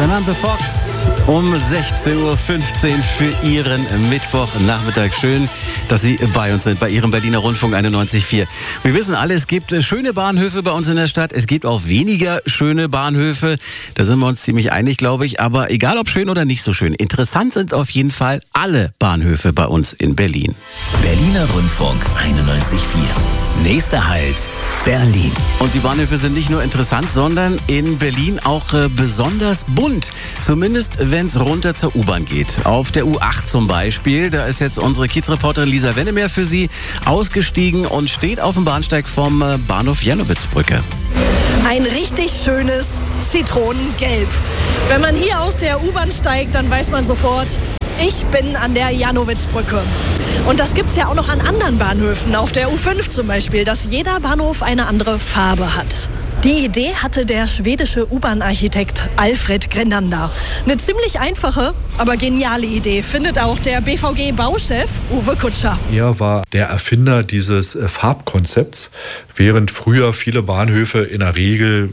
Samantha Fox um 16.15 Uhr für Ihren Mittwochnachmittag. Schön, dass Sie bei uns sind, bei Ihrem Berliner Rundfunk 91.4. Wir wissen alle, es gibt schöne Bahnhöfe bei uns in der Stadt. Es gibt auch weniger schöne Bahnhöfe. Da sind wir uns ziemlich einig, glaube ich. Aber egal, ob schön oder nicht so schön, interessant sind auf jeden Fall alle Bahnhöfe bei uns in Berlin. Berliner Rundfunk 91.4. Nächster Halt, Berlin. Und die Bahnhöfe sind nicht nur interessant, sondern in Berlin auch besonders bunt. Zumindest, wenn es runter zur U-Bahn geht. Auf der U8 zum Beispiel. Da ist jetzt unsere Kiezreporterin Lisa Wennemer für Sie ausgestiegen und steht auf dem Bahnsteig vom Bahnhof Janowitzbrücke. Ein richtig schönes Zitronengelb. Wenn man hier aus der U-Bahn steigt, dann weiß man sofort, ich bin an der Janowitzbrücke. Und das gibt's ja auch noch an anderen Bahnhöfen, auf der U5 zum Beispiel, dass jeder Bahnhof eine andere Farbe hat. Die Idee hatte der schwedische U-Bahn-Architekt Alfred Grenander. Eine ziemlich einfache, aber geniale Idee findet auch der BVG-Bauchef Uwe Kutscher. Er war der Erfinder dieses Farbkonzepts. Während früher viele Bahnhöfe in der Regel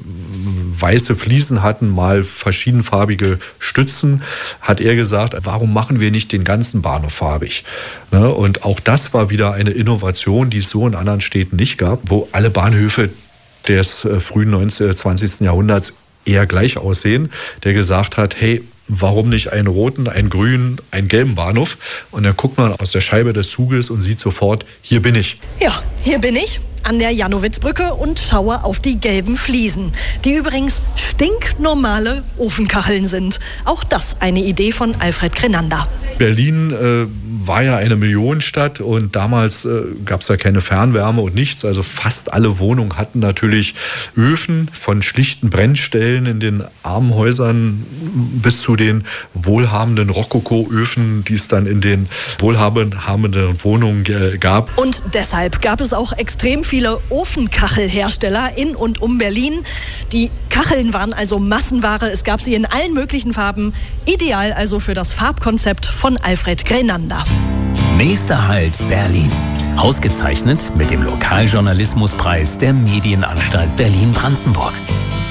weiße Fliesen hatten, mal verschiedenfarbige Stützen, hat er gesagt, warum machen wir nicht den ganzen Bahnhof farbig? Und auch das war wieder eine Innovation, die es so in anderen Städten nicht gab, wo alle Bahnhöfe des frühen 20. Jahrhunderts eher gleich aussehen, der gesagt hat, hey, warum nicht einen roten, einen grünen, einen gelben Bahnhof? Und dann guckt man aus der Scheibe des Zuges und sieht sofort, hier bin ich. Ja, hier bin ich an der Janowitzbrücke und schaue auf die gelben Fliesen, die übrigens stinknormale Ofenkacheln sind. Auch das eine Idee von Alfred Grenander. Berlin war ja eine Millionenstadt und damals gab es ja keine Fernwärme und nichts. Also fast alle Wohnungen hatten natürlich Öfen, von schlichten Brennstellen in den Armenhäusern bis zu den wohlhabenden Rokoko-Öfen, die es dann in den wohlhabenden Wohnungen gab. Und deshalb gab es auch extrem viele Ofenkachelhersteller in und um Berlin. Die Kacheln waren also Massenware. Es gab sie in allen möglichen Farben. Ideal also für das Farbkonzept von Alfred Grenander. Nächster Halt, Berlin. Ausgezeichnet mit dem Lokaljournalismuspreis der Medienanstalt Berlin-Brandenburg.